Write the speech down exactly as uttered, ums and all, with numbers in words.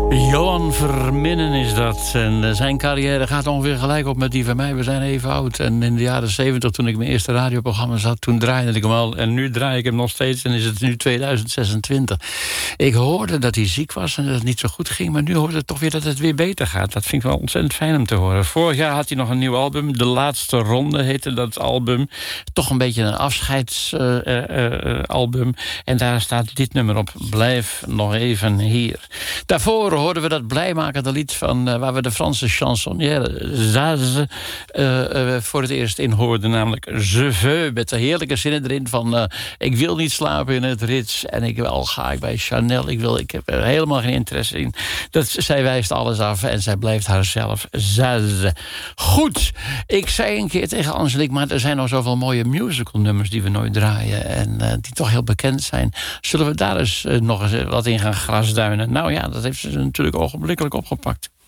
Johan Verminnen is dat. En zijn carrière gaat ongeveer gelijk op met die van mij. We zijn even oud. En in de jaren zeventig, toen ik mijn eerste radioprogramma zat, toen draaide ik hem al. En nu draai ik hem nog steeds. En is het nu tweeduizend zesentwintig. Ik hoorde dat hij ziek was en dat het niet zo goed ging. Maar nu hoorde ik toch weer dat het weer beter gaat. Dat vind ik wel ontzettend fijn om te horen. Vorig jaar had hij nog een nieuw album. De Laatste Ronde heette dat album. Toch een beetje een afscheidsalbum. Uh, uh, uh, en daar staat dit nummer op. Blijf nog even hier. Daarvoor hoorden we dat blijmakende lied van uh, waar we de Franse chansonnière Zaz uh, uh, voor het eerst in hoorden, namelijk Je veux, met de heerlijke zinnen erin van uh, ik wil niet slapen in het Ritz en ik wel ga ik bij Chanel. Ik wil, ik heb er helemaal geen interesse in. Dat, zij wijst alles af en zij blijft haarzelf Zaz. Goed, ik zei een keer tegen Angelique, maar er zijn nog zoveel mooie musical nummers die we nooit draaien en uh, die toch heel bekend zijn. Zullen we daar eens uh, nog eens wat in gaan grasduinen? Nou ja, dat heeft ze natuurlijk ogenblikkelijk opgepakt.